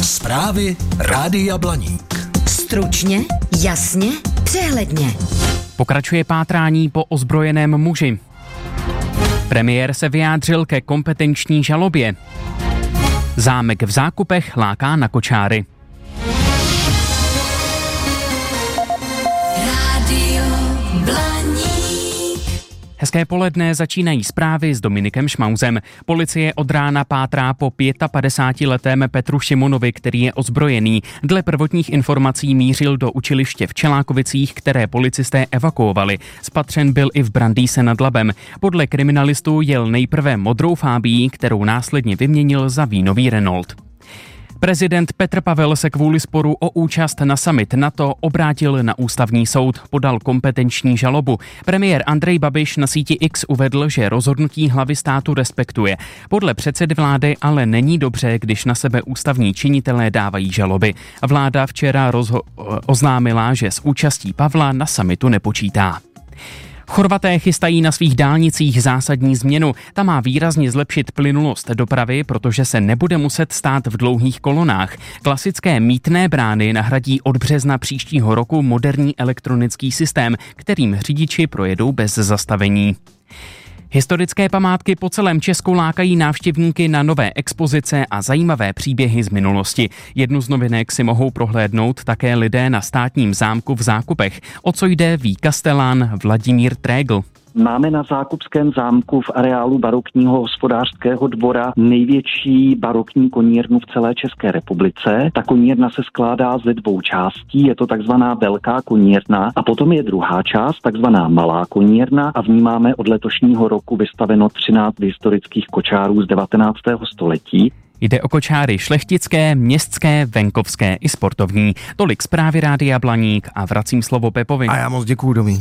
Zprávy Rádia Blaník. Stručně, jasně, přehledně. Pokračuje pátrání po ozbrojeném muži. Premiér se vyjádřil ke kompetenční žalobě. Zámek v Zákupech láká na kočáry. Hezké poledne, začínají zprávy s Dominikem Šmauzem. Policie od rána pátrá po 55letém Petru Šimonovi, který je ozbrojený. Dle prvotních informací mířil do učiliště v Čelákovicích, které policisté evakuovali. Spatřen byl i v Brandýse nad Labem. Podle kriminalistů jel nejprve modrou Fabii, kterou následně vyměnil za vínový Renault. Prezident Petr Pavel se kvůli sporu o účast na summit NATO obrátil na ústavní soud, podal kompetenční žalobu. Premiér Andrej Babiš na síti X uvedl, že rozhodnutí hlavy státu respektuje. Podle předsedy vlády ale není dobře, když na sebe ústavní činitelé dávají žaloby. Vláda včera oznámila, že s účastí Pavla na summitu nepočítá. Chorvaté chystají na svých dálnicích zásadní změnu. Ta má výrazně zlepšit plynulost dopravy, protože se nebude muset stát v dlouhých kolonách. Klasické mýtné brány nahradí od března příštího roku moderní elektronický systém, kterým řidiči projedou bez zastavení. Historické památky po celém Česku lákají návštěvníky na nové expozice a zajímavé příběhy z minulosti. Jednu z novinek si mohou prohlédnout také lidé na státním zámku v Zákupech. O co jde, ví kastelán Vladimír Trégl. Máme na Zákupském zámku v areálu barokního hospodářského dvora největší barokní konírnu v celé České republice. Ta konírna se skládá ze dvou částí, je to takzvaná velká konírna a potom je druhá část, takzvaná malá konírna a v ní máme od letošního roku vystaveno 13 historických kočárů z 19. století. Jde o kočáry šlechtické, městské, venkovské i sportovní. Tolik zprávy Rádia Blaník a vracím slovo Pepovi. A já moc děkuju, Domi.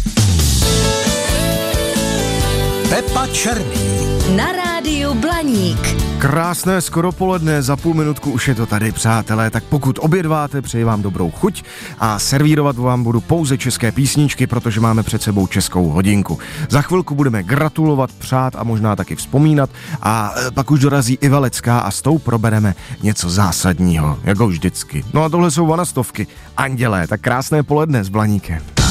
Pepa Černý. Na rádiu Blaník. Krásné skoro poledne, za půl minutku už je to tady, přátelé, tak pokud obědváte, přeji vám dobrou chuť a servírovat vám budu pouze české písničky, protože máme před sebou českou hodinku. Za chvilku budeme gratulovat, přát a možná taky vzpomínat a pak už dorazí Iva Lecká a s tou probereme něco zásadního, jako vždycky. No a tohle jsou Vanastovky, Andělé, tak krásné poledne s Blaníkem.